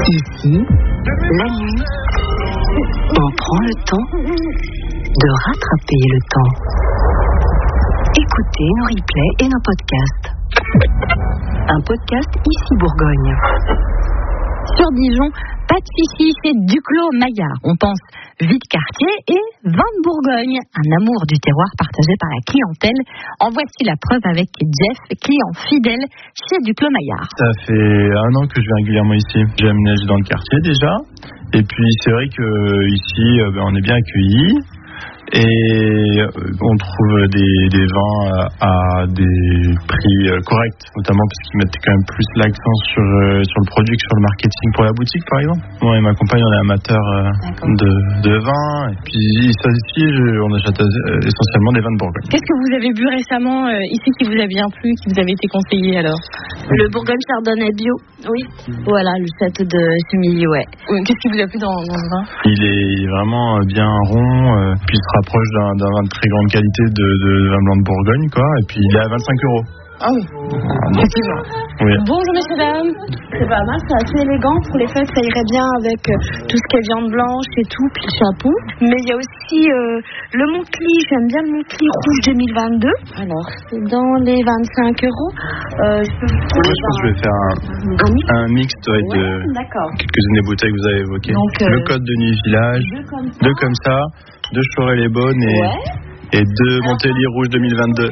Ici, la nuit, on prend le temps de rattraper le temps. Écoutez nos replays et nos podcasts. Un podcast Ici Bourgogne. Sur Dijon, pas de chichi chez Duclos Maillard. On pense vide quartier et vin de Bourgogne. Un amour du terroir partagé par la clientèle. En voici la preuve avec Jeff, client fidèle chez Duclos Maillard. Ça fait 1 an que je viens régulièrement ici. J'ai aménagé dans le quartier déjà. Et puis c'est vrai qu'ici, on est bien accueillis. Et on trouve des vins à des prix corrects, notamment parce qu'ils mettent quand même plus l'accent sur le produit que sur le marketing pour la boutique, par exemple. Moi et ma compagne, on est amateurs de vin. Et puis ça ici, on achète essentiellement des vins de Bourgogne. Qu'est-ce que vous avez bu récemment ici qui vous a bien plu, qui vous avait été conseillé alors? Le Bourgogne Chardonnay bio, oui. Voilà, le set de Chemilly, ouais. Qu'est-ce qui vous a plu dans le vin? Il est vraiment bien rond, puis il se rapproche d'un vin de très grande qualité de vin blanc de Bourgogne, quoi. Et puis il est à 25 €. Ah oui. Effectivement. Oui. Bonjour messieurs, dames. C'est pas mal, c'est assez élégant. Pour les fêtes, ça irait bien avec tout ce qui est viande blanche et tout, puis le chapeau. Mais il y a aussi le Montcli, j'aime bien le Montcli rouge 2022. Alors, c'est dans les 25 €. Je peux vous trouver. Moi, je pense que je vais faire un mixte de quelques-unes des bouteilles que vous avez évoquées. Donc, le Côte de Nuit Village, 2 comme ça, 2 Chorel-les-Beaunes et 2 Montéli rouge 2022.